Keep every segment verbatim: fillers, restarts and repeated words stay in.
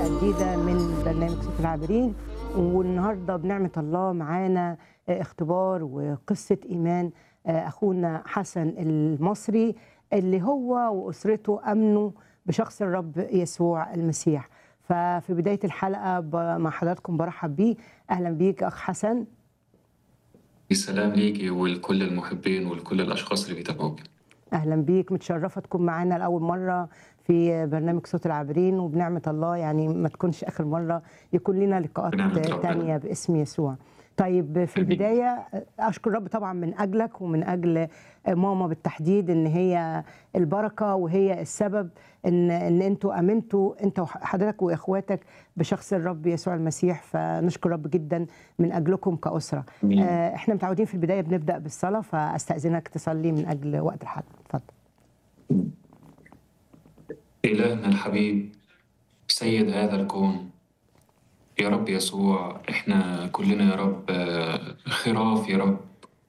حلقة جديدة من برنامج صوت العابرين. والنهاردة بنعمة الله معانا اختبار وقصة إيمان أخونا حسن المصري اللي هو وأسرته أمنوا بشخص الرب يسوع المسيح. ففي بداية الحلقة مع حضراتكم برحب بيه. أهلا بيك أخ حسن. السلام ليكي ولكل المحبين ولكل الأشخاص اللي بيتابعوك. أهلا بيك، متشرفة تكون معانا لأول مرة في برنامج صوت العابرين، وبنعمة الله يعني ما تكونش آخر مرة، يكون لنا لقاءات بنعمة تانية ربنا. باسم يسوع. طيب في آمين. البداية أشكر رب طبعا من أجلك ومن أجل ماما بالتحديد، إن هي البركة وهي السبب إن إن أنتوا أمنتوا أنت وحضرتك وإخواتك بشخص الرب يسوع المسيح، فنشكر رب جدا من أجلكم كأسرة. آمين. إحنا متعودين في البداية بنبدأ بالصلاة، فأستأذنك تصلي من أجل وقت الحلقة. اتفضل. إلهنا الحبيب سيد هذا الكون، يا رب يسوع، إحنا كلنا يا رب آه، خراف يا رب،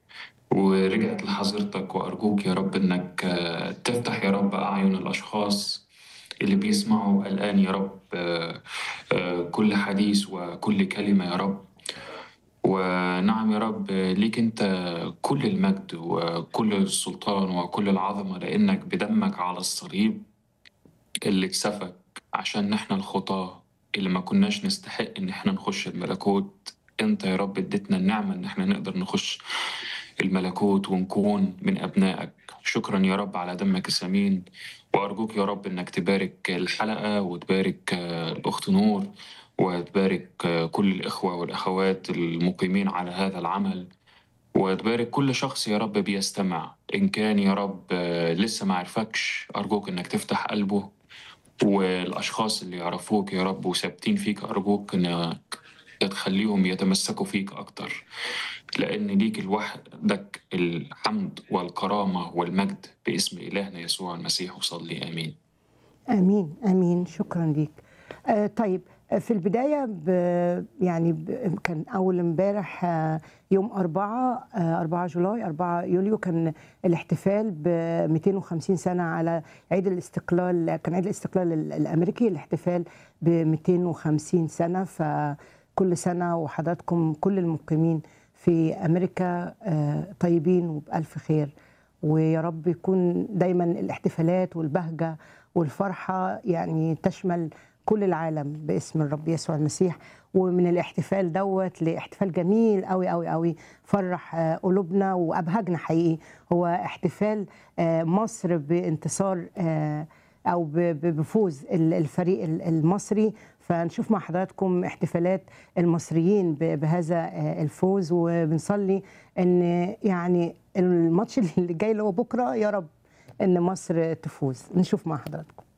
ورجعت لحضرتك، وأرجوك يا رب إنك آه، تفتح يا رب أعين الأشخاص اللي بيسمعوا الآن يا رب آه، آه، كل حديث وكل كلمة يا رب. ونعم يا رب ليك أنت كل المجد وكل السلطان وكل العظمة، لأنك بدمك على الصليب اللي اتسفك عشان نحن الخطاة اللي ما كناش نستحق إن احنا نخش الملكوت. أنت يا رب اديتنا النعمة إن احنا نقدر نخش الملكوت ونكون من أبنائك. شكرا يا رب على دمك الثمين، وأرجوك يا رب إنك تبارك الحلقة وتبارك آه، الأخت نور، وتبارك آه، كل الإخوة والأخوات المقيمين على هذا العمل، وتبارك كل شخص يا رب بيستمع. إن كان يا رب آه، لسه ما عرفكش، أرجوك إنك تفتح قلبه، والأشخاص اللي يعرفوك يا رب وثابتين فيك، أرجوك إنك تخليهم يتمسكوا فيك أكتر، لأن ليك لوحدك الحمد والكرامة والمجد باسم إلهنا يسوع المسيح، وصلي آمين. آمين آمين. شكرا ليك. آه طيب، في البداية ب يعني ب كان أول امبارح آه يوم أربعة آه أربعة جولاي أربعة يوليو كان الاحتفال ب مئتين وخمسين سنة على عيد الاستقلال. كان عيد الاستقلال ال- الأمريكي، الاحتفال ب مئتين وخمسين سنة. فكل سنة وحضراتكم كل المقيمين في أمريكا آه طيبين وبألف خير، ويا رب يكون دايما الاحتفالات والبهجة والفرحة يعني تشمل كل العالم باسم الرب يسوع المسيح. ومن الاحتفال دوت لاحتفال جميل قوي قوي قوي فرح آه، قلوبنا وأبهجنا حقيقي، هو احتفال آه، مصر بانتصار آه، أو ب- ب- بفوز ال- الفريق ال- المصري. فنشوف مع حضراتكم احتفالات المصريين ب- بهذا آه، الفوز، وبنصلي ان يعني الماتش اللي جاي اللي هو بكره يا رب ان مصر تفوز. نشوف مع حضراتكم.